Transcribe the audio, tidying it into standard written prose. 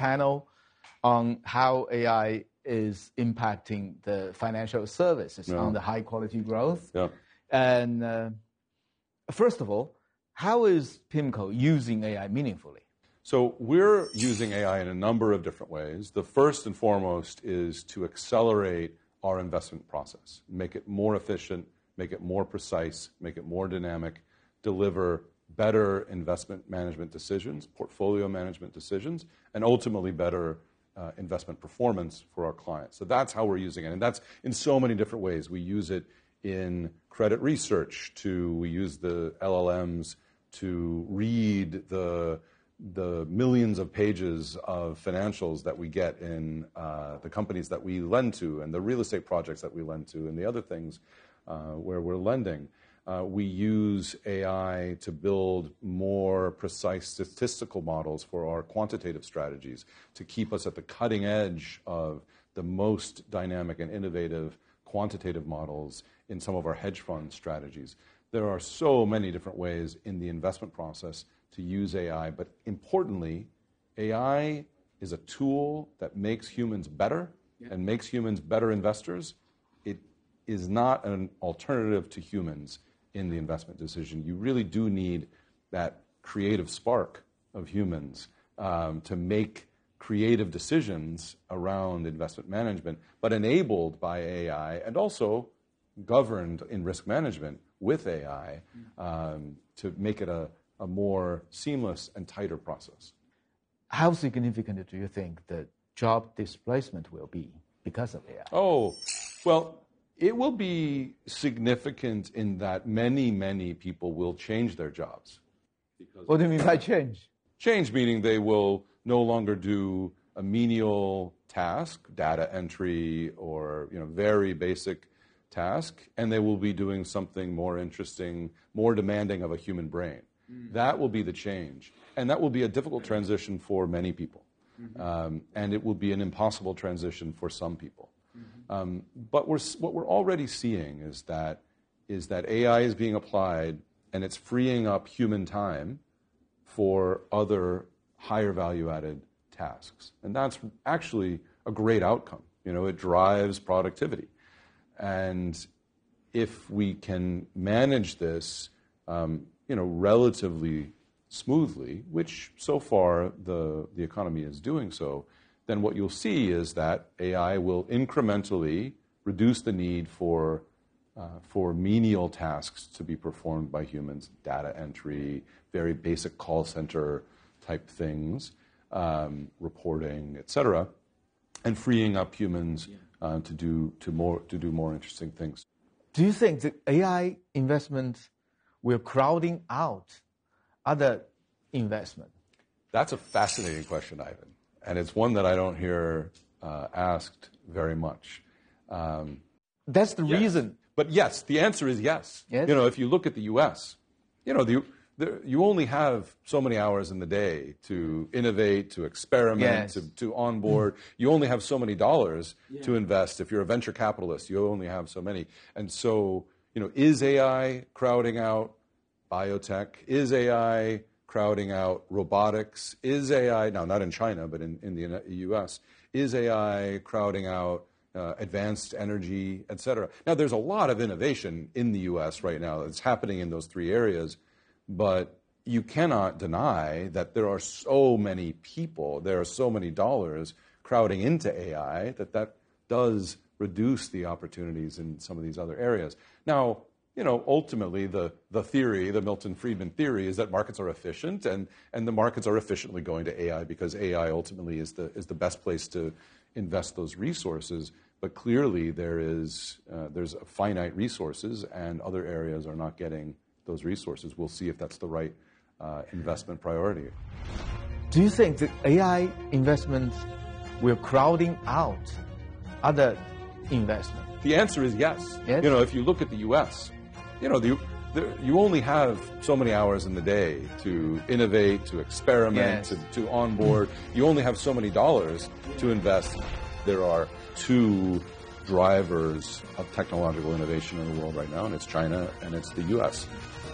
panel on how AI is impacting the financial services on the high quality growth. Yeah. And first of all, how is PIMCO using AI meaningfully? So we're using AI in a number of different ways. The first and foremost is to accelerate our investment process, make it more efficient, make it more precise, make it more dynamic, deliver better investment management decisions, portfolio management decisions, and ultimately better investment performance for our clients. So that's how we're using it. And that's in so many different ways. We use it in credit research, we use the LLMs to read the millions of pages of financials that we get in the companies that we lend to and the real estate projects that we lend to and the other things where we're lending. We use AI to build more precise statistical models for our quantitative strategies to keep us at the cutting edge of the most dynamic and innovative quantitative models in some of our hedge fund strategies. There are so many different ways in the investment process to use AI, but importantly, AI is a tool that makes humans better and makes humans better investors. It is not an alternative to humans in the investment decision. You really do need that creative spark of humans to make creative decisions around investment management, but enabled by AI and also governed in risk management with AI to make it a more seamless and tighter process. How significant do you think the job displacement will be because of AI? Oh, well, it will be significant in that many, many people will change their jobs. What do you mean by change? Change meaning they will no longer do a menial task, data entry, or very basic task, and they will be doing something more interesting, more demanding of a human brain. That will be the change. And that will be a difficult transition for many people. And it will be an impossible transition for some people. But what we're already seeing is that AI is being applied and it's freeing up human time for other higher value-added tasks. And that's actually a great outcome. It drives productivity. And if we can manage this, relatively smoothly, which so far the economy is doing so, then what you'll see is that AI will incrementally reduce the need for menial tasks to be performed by humans, data entry, very basic call center type things, reporting, etc., and freeing up humans to do more interesting things. Do you think that AI investments will crowding out other investment? That's a fascinating question, Ivan. And it's one that I don't hear asked very much. That's the reason. But yes, the answer is yes. If you look at the U.S., you only have so many hours in the day to innovate, to experiment, to onboard. You only have so many dollars to invest. If you're a venture capitalist, you only have so many. And so, is AI crowding out biotech? Is AI crowding out robotics? Is AI, now not in China, but in the U.S., is AI crowding out advanced energy, et cetera? Now, there's a lot of innovation in the U.S. right now that's happening in those three areas, but you cannot deny that there are so many people, there are so many dollars crowding into AI that does reduce the opportunities in some of these other areas. Now, ultimately, the theory, the Milton Friedman theory, is that markets are efficient, and the markets are efficiently going to AI because AI ultimately is the best place to invest those resources. But clearly, there's finite resources, and other areas are not getting those resources. We'll see if that's the right investment priority. Do you think that AI investments will crowding out other investment? The answer is yes. If you look at the U.S., you only have so many hours in the day to innovate, to experiment, to onboard. You only have so many dollars to invest. There are two drivers of technological innovation in the world right now, and it's China and it's the U.S.